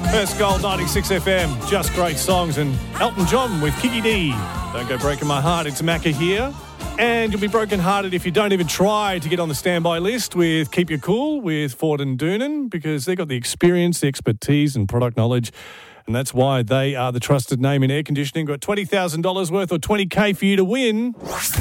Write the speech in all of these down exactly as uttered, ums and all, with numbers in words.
First Gold ninety-six F M, just great songs, and Elton John with Kiki D. Don't go breaking my heart, it's Macca here. And you'll be brokenhearted if you don't even try to get on the standby list with Keep You Cool with Ford and Doonan, because they've got the experience, the expertise and product knowledge, and that's why they are the trusted name in air conditioning. Got twenty thousand dollars worth or twenty K for you to win.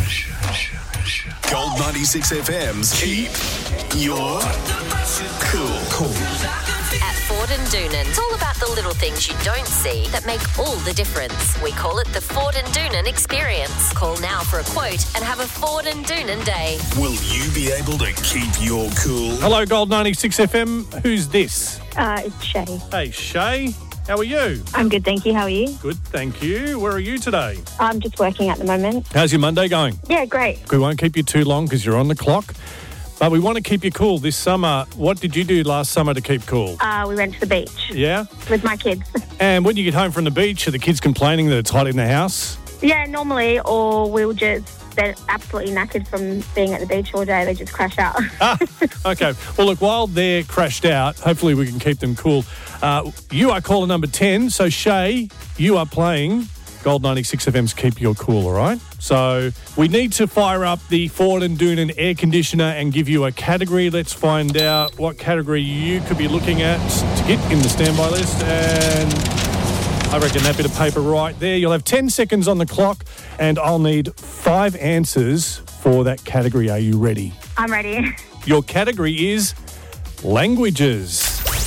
Gold ninety-six F M's Keep Your Cool. Cool. At Ford and Doonan, it's all about the little things you don't see that make all the difference. We call it the Ford and Doonan experience. Call now for a quote and have a Ford and Doonan day. Will you be able to keep your cool? Hello, Gold ninety-six F M. Who's this? Uh, it's Shay. Hey, Shay. How are you? I'm good, thank you. How are you? Good, thank you. Where are you today? I'm just working at the moment. How's your Monday going? Yeah, great. We won't keep you too long because you're on the clock. But we want to keep you cool this summer. What did you do last summer to keep cool? Uh, we went to the beach. Yeah? With my kids. And when you get home from the beach, are the kids complaining that it's hot in the house? Yeah, normally, or we'll just, they're absolutely knackered from being at the beach all day. They just crash out. ah, okay. Well, look, while they're crashed out, hopefully we can keep them cool. Uh, you are caller number ten. So, Shay, you are playing Gold ninety-six F M's Keep Your Cool, all right? So we need to fire up the Ford and Doonan air conditioner and give you a category. Let's find out what category you could be looking at to get in the standby list. And I reckon that bit of paper right there. You'll have ten seconds on the clock and I'll need five answers for that category. Are you ready? I'm ready. Your category is languages.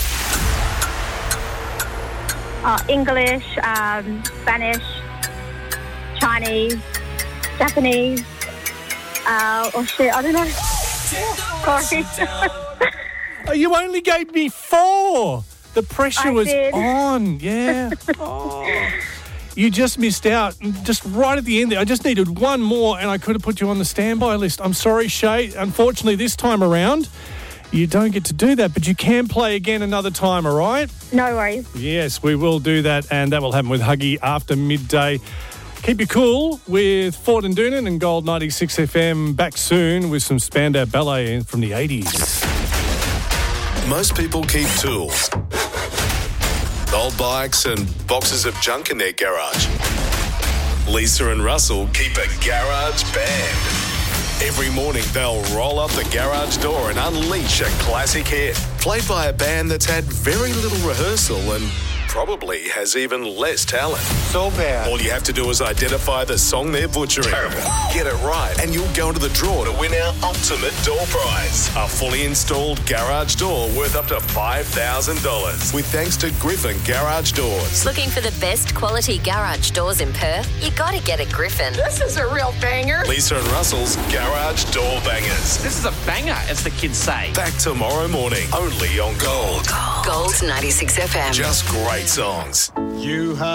Uh, English, um, Spanish, Chinese, Japanese. Uh, oh, shit, I don't know. Sorry. Oh, you only gave me four. The pressure I was did. on. Yeah. Oh. You just missed out. Just right at the end there. I just needed one more and I could have put you on the standby list. I'm sorry, Shay. Unfortunately, this time around, you don't get to do that, but you can play again another time, all right? No worries. Yes, we will do that, and that will happen with Huggy after midday. Keep you cool with Ford and Doonan and Gold ninety-six F M. Back soon with some Spandau Ballet from the eighties. Most people keep tools, old bikes and boxes of junk in their garage. Lisa and Russell keep a garage band. Every morning they'll roll up the garage door and unleash a classic hit, played by a band that's had very little rehearsal and probably has even less talent. So bad. All you have to do is identify the song they're butchering. Get it right and you'll go into the draw to win our ultimate door prize. A fully installed garage door worth up to five thousand dollars with thanks to Griffin Garage Doors. Looking for the best quality garage doors in Perth? You got to get a Griffin. This is a real banger. Lisa and Russell's Garage Door Bangers. This is a banger, as the kids say. Back tomorrow morning, only on Gold. Gold ninety-six F M. Just great songs. You have